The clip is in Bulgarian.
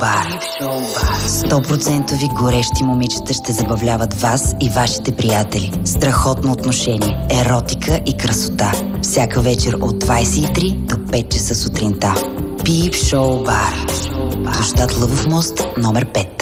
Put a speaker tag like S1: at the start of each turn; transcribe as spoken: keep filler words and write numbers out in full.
S1: бар. сто процента горещи момичета ще забавляват вас и вашите приятели. Страхотно отношение, еротика и красота. Всяка вечер от двайсет и три до пет часа сутринта. Пип Шоу Бар. Площад Лъвов мост, номер пет.